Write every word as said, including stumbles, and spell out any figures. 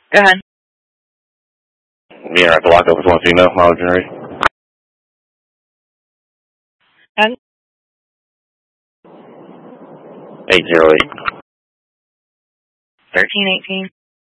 Go ahead. Yeah, right, the lockup is one female, mileage and ready. And eight zero eight. thirteen eighteen.